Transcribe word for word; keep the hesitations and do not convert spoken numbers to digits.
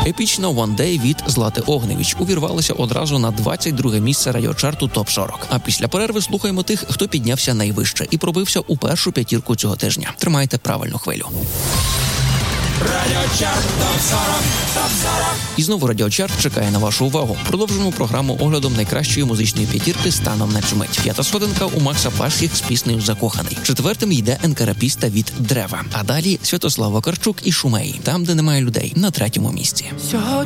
Епічна «One Day» від Злати Огневич увірвалася одразу на двадцять друге місце радіочарту топ сорок. А після перерви слухаємо тих, хто піднявся найвище і пробився у першу п'ятірку цього тижня. Тримайте правильну хвилю. Радіочарт топ сорок, топ сорок. І знову радіочарт чекає на вашу увагу. Продовжуємо програму оглядом найкращої музичної п'ятірки станом на цю мить. П'ята сходинка у Макса Пашіх з піснею «Закоханий». Четвертим йде «Енкарапіста» від Древа. А далі Святослав Вакарчук і «Шумеї». Там, де немає людей, на третьому місці.